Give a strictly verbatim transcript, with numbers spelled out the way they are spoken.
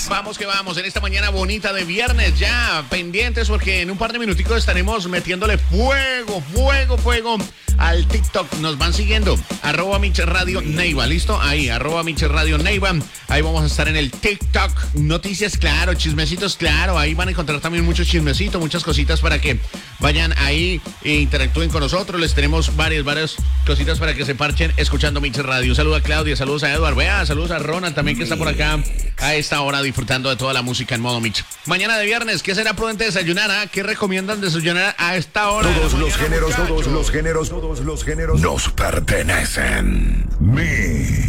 Vamos que vamos, en esta mañana bonita de viernes, ya pendientes porque en un par de minuticos estaremos metiéndole fuego, fuego, fuego al TikTok. Nos van siguiendo, arroba Mix Radio Neiva, ¿listo? Ahí, arroba Mix Radio Neiva. Ahí vamos a estar en el TikTok. Noticias, claro, chismecitos, claro. Ahí van a encontrar también muchos chismecitos, muchas cositas para que vayan ahí e interactúen con nosotros. Les tenemos varias, varias cositas para que se parchen escuchando Mix Radio. Un saludo a Claudia, saludos a Eduardo, vea, saludos a Ronald también que está por acá a esta hora disfrutando de toda la música en modo Mix. Mañana de viernes, ¿qué será prudente desayunar? ¿Ah? ¿Qué recomiendan desayunar a esta hora? Todos los géneros, muchachos. todos los géneros, todos los géneros nos pertenecen. Mi